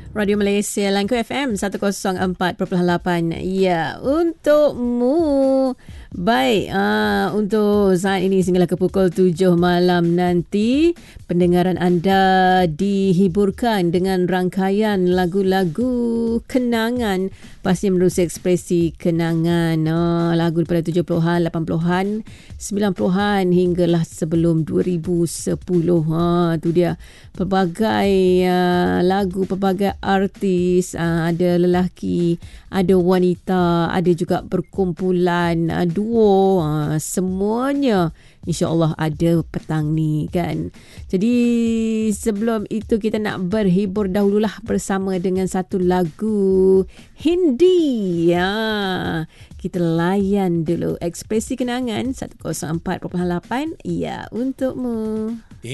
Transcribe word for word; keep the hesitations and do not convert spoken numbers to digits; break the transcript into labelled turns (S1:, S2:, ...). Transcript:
S1: Radio Malaysia Langko F M seratus empat perpuluhan lapan. Ya, untukmu. Baik, uh, untuk saat ini sehinggalah ke pukul tujuh malam nanti, pendengaran anda dihiburkan dengan rangkaian lagu-lagu kenangan. Pasti menerusi ekspresi kenangan. Uh, lagu daripada tujuh puluhan, lapan puluhan, sembilan puluhan hinggalah sebelum dua ribu sepuluh. Ha, tu dia. Pelbagai uh, lagu, pelbagai artis, uh, ada lelaki, ada wanita, ada juga perkumpulan, uh, duo, uh, semuanya insya-Allah ada petang ni kan. Jadi sebelum itu kita nak berhibur dahululah bersama dengan satu lagu Hindi. Ya, kita layan dulu ekspresi kenangan seratus empat perpuluhan lapan. Ya, untukmu.